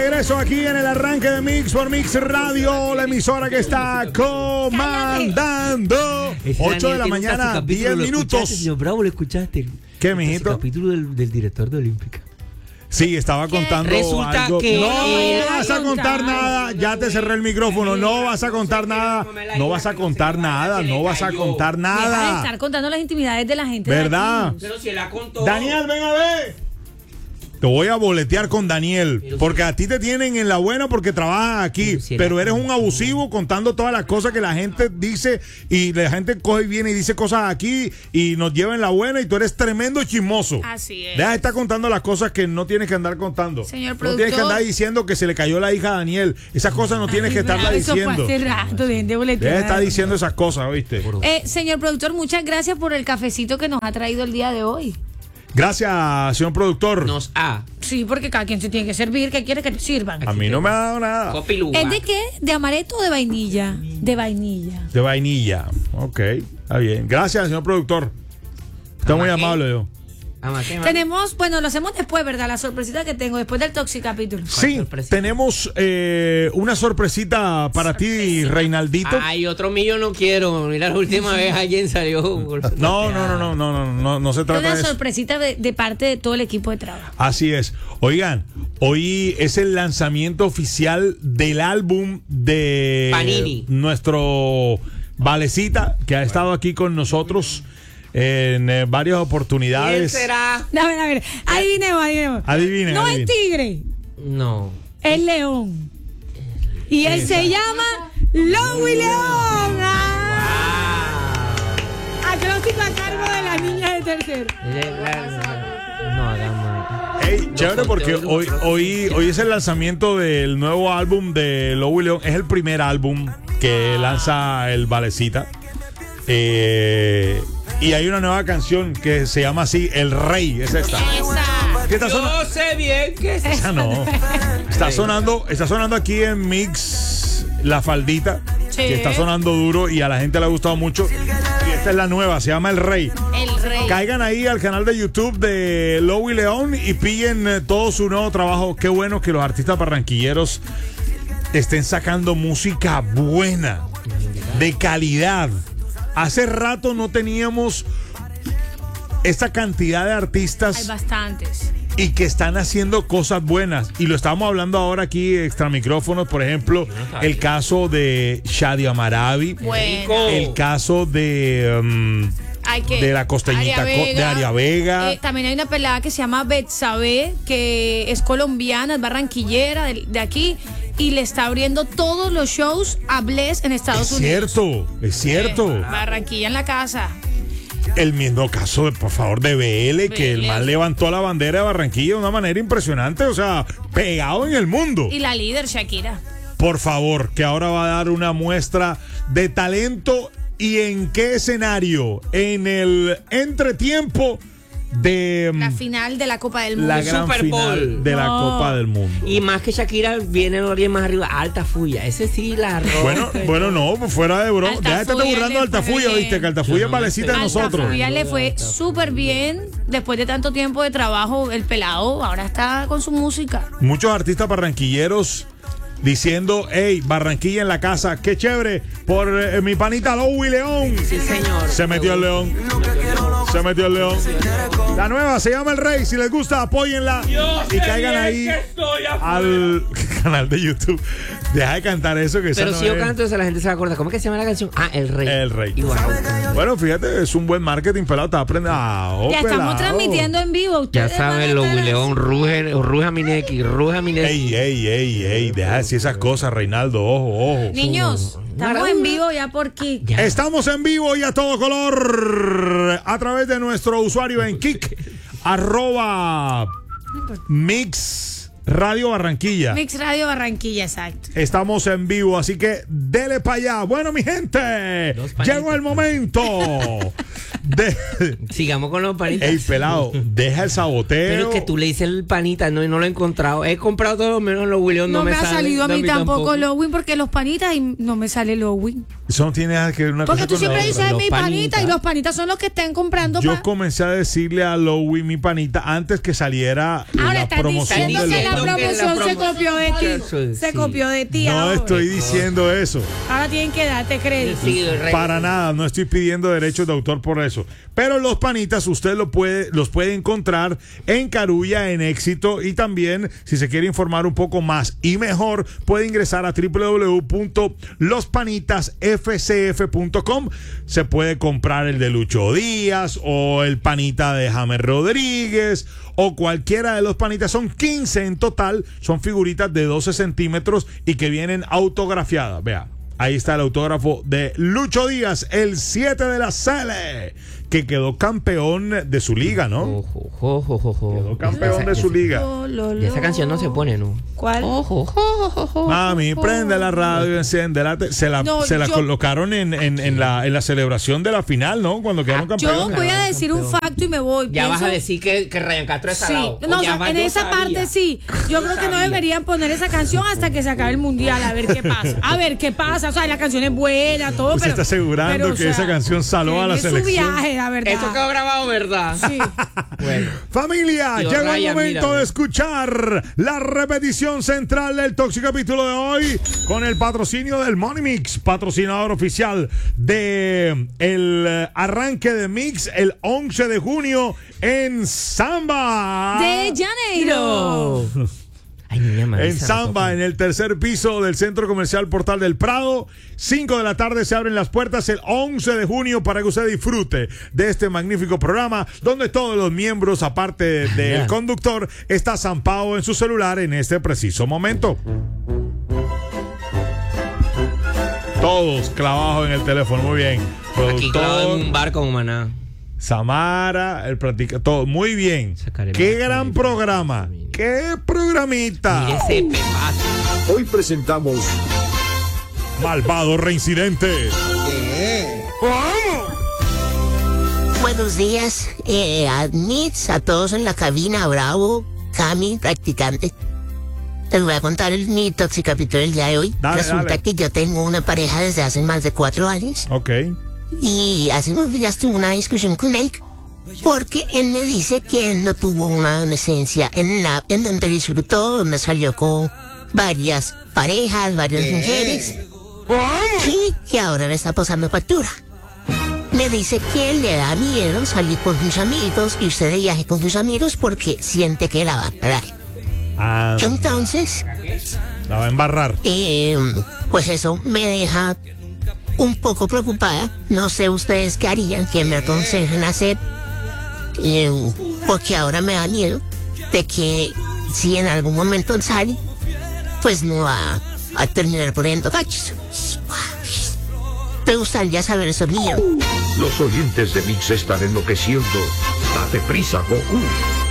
regreso aquí en el arranque de Mix por Mix Radio, la emisora que está comandando. 8 de la mañana, 10 minutos. Señor Bravo, ¿lo escuchaste? ¿Qué, mijito? El capítulo del director de Olímpica. Sí, estaba contando Resulta algo. que No él vas a contar nada. Ya te cerré el micrófono. No vas a contar nada. No vas a contar nada. No vas a contar Deja de nada. estar contando las intimidades de la gente. ¿Verdad? Pero si él la contó. Daniel, ven a ver. Te voy a boletear con Daniel, porque a ti te tienen en la buena porque trabajas aquí, pero eres un abusivo contando todas las cosas que la gente dice y la gente coge y viene y dice cosas aquí y nos lleva en la buena y tú eres tremendo chismoso. Así es. Deja de estar contando las cosas que no tienes que andar contando. Señor no productor. tienes que andar diciendo que se le cayó la hija a Daniel. Esas cosas no tienes que estarlas Eso diciendo. fue hace rato, dejen de boletear. Deja de estar diciendo esas cosas, ¿oíste? Señor productor, muchas gracias por el cafecito que nos ha traído el día de hoy. Gracias, señor productor. Nos ha. Sí, porque cada quien se tiene que servir. ¿Qué quiere que te sirvan? A mí no me ha dado nada. Copilúa. ¿Es de qué? ¿De amaretto o de vainilla? De vainilla. De vainilla. Ok, está bien. Gracias, señor productor. Está muy amable, yo. Tenemos, bueno, lo hacemos después, ¿verdad? La sorpresita que tengo después del Toxic capítulo. Sí, tenemos una sorpresita para ti, Reinaldito. Ay, otro mío no quiero. Mira, la última vez alguien salió. No se trata Una de eso. sorpresita de parte de todo el equipo de trabajo. Así es. Oigan, hoy es el lanzamiento oficial del álbum de Panini. Nuestro Valecita, que ha estado aquí con nosotros en varias oportunidades. ¿Quién será? A ver, adivinemos. Adivinen. No es tigre, No. es león. Y él se llama Louis León. Acróstico a cargo de la niña de tercero. No hagamos. Ey, chévere, porque hoy es el lanzamiento del nuevo álbum de Louis León. Es el primer álbum que lanza el Valecita. Y hay una nueva canción que se llama así, El Rey. Es esta. ¿Qué está sonando? Yo sé bien que es Esa no. Está sonando aquí en Mix La Faldita. Sí. Que está sonando duro y a la gente le ha gustado mucho. Y esta es la nueva, se llama El Rey. El Rey. Caigan ahí al canal de YouTube de Louis León y pillen todo su nuevo trabajo. Qué bueno que los artistas barranquilleros estén sacando música buena, de calidad. Hace rato no teníamos esta cantidad de Hay artistas bastantes. y que están haciendo cosas buenas. Y lo estamos hablando ahora aquí, extra micrófonos, por ejemplo, el caso de Shadia Maravi, Bueno. el caso de la costeñita, de Aria Vega. También hay una pelada que se llama Betsabe, que es colombiana, es barranquillera de aquí, y le está abriendo todos los shows a Bless en Estados Unidos. Es cierto. Barranquilla en la casa. El mismo caso, por favor, de BL, que el man levantó la bandera de Barranquilla de una manera impresionante, o sea, pegado en el mundo. Y la líder, Shakira. Por favor, que ahora va a dar una muestra de talento. ¿Y en qué escenario? En el entretiempo de La final de la Copa del Mundo. la gran Super final Bowl. de la No. Copa del Mundo. Y más que Shakira viene alguien más arriba, Altafulla. Ese sí la roba. Bueno, no, pues fuera de broma. Altafulla Ya te estás burlando de le fue Altafulla, bien. ¿viste? Que Altafulla es valecita de nosotros. Altafulla le fue súper bien. Después de tanto tiempo de trabajo, el pelado ahora está con su música. Muchos artistas barranquilleros diciendo, hey, Barranquilla en la casa, qué chévere, por mi panita Louis León. Sí, señor. Se metió el león. Se metió el león. La nueva se llama El Rey. Si les gusta, apóyenla. Y caigan ahí al canal de YouTube. Deja de cantar eso que Pero esa si no yo es. canto, esa la gente se va a acordar. ¿Cómo es que se llama la canción? Ah, El Rey. El Rey. Igual. Bueno, fíjate, es un buen marketing, pelado. Te aprende. Ya estamos transmitiendo en vivo. Ya Ustedes van a saben, los estar León, ruge a Mineki, ruge a Mineki. Ey, deja de decir esas cosas, Reinaldo. Ojo. Niños, estamos en vivo ya por Kik. Ya. Estamos en vivo y a todo color a través de nuestro usuario en Kik, @Mix Radio Barranquilla. Mix Radio Barranquilla, exacto. Estamos en vivo, así que dele para allá. Bueno, mi gente, llegó el momento Sigamos con los panitas. Ey, pelado, deja el saboteo. Pero es que tú le dices el panita, no, y no lo he encontrado. He comprado todo menos los Williams. No me ha sale, salido a mí tampoco Lowin, porque los panitas y no me sale Lowin. Eso no tiene nada que ver una Porque cosa tú con la siempre otra. dices Los mi panita panitas. y los panitas son los que están comprando. Yo comencé a decirle a Lowy mi panita antes que saliera Ahora la estás promoción diciendo de que la los panitas. promoción se copió de ti. Se Sí. copió de ti. No ahora. estoy diciendo eso. Ahora tienen que darte crédito. Sí, Para nada, no estoy pidiendo derechos de autor por eso. Pero los panitas usted los puede encontrar en Carulla, en Éxito, y también, si se quiere informar un poco más y mejor, puede ingresar a www.lospanitasfcf.com. Se puede comprar el de Lucho Díaz o el panita de James Rodríguez o cualquiera de los panitas. Son 15 en total, son figuritas de 12 centímetros y que vienen autografiadas. Vea. Ahí está el autógrafo de Lucho Díaz, el 7 de la Sele, que quedó campeón de su liga, ¿no? Quedó campeón de su liga. Y esa canción no se pone, ¿no? ¿Cuál? Mami, prende la radio, enciende la se la colocaron en la celebración de la final, ¿no? Cuando quedaron Yo campeones. voy a decir un facto y me voy. Ya vas a Pienso- decir que Ryan Castro es Sí, salado. no, O o ya sea, va, en yo esa sabía. parte sí. Yo creo que no deberían poner esa canción hasta que se acabe el mundial, a ver qué pasa. A ver qué pasa. O sea, la canción es buena, todo. Usted pero, está asegurando pero, o que sea, esa canción saló a la es su selección. viaje, la verdad. Esto quedó grabado, ¿verdad? Sí. Bueno. Familia, Tío llegó el Ryan, momento míralo. de escuchar la repetición central del tóxico capítulo de hoy con el patrocinio del Money Mix, patrocinador oficial de el arranque de Mix el 11 de junio en Samba. De Janeiro. Ay, niña madre, En esa Samba, toca. en el tercer piso del Centro Comercial Portal del Prado. 5 de la tarde se abren las puertas el 11 de junio para que usted disfrute de este magnífico programa donde todos los miembros, aparte del conductor, está zampado en su celular en este preciso momento. Todos clavados en el teléfono, muy bien. Aquí clavado en Productor, un bar con Maná. Samara, el practica, todo, muy bien. Sacaré Qué más gran de- programa, qué programita. Mire ese pepazo. Hoy presentamos Malvado reincidente. Buenos días, admits a todos en la cabina, Bravo, Cami, practicante. Les voy a contar mi toxicapítulo del día de hoy. Dale, Resulta dale. que yo tengo una pareja desde hace más de 4 años Ok. y hace unos días tuve una discusión con él porque él me dice que él no tuvo una adolescencia en donde disfrutó, donde salió con varias parejas, varias mujeres y que ahora le está pasando factura. Me dice que le da miedo salir con sus amigos, irse de viaje con sus amigos porque siente que la va a parar. Ah, Entonces, la va a embarrar. pues eso me deja un poco preocupada. No sé ustedes qué harían, qué me aconsejan hacer, porque ahora me da miedo de que si en algún momento él sale, pues no va a terminar poniendo cachos. Me gustaría saber eso mío. los oyentes de Mix están enloqueciendo. Date prisa, Goku.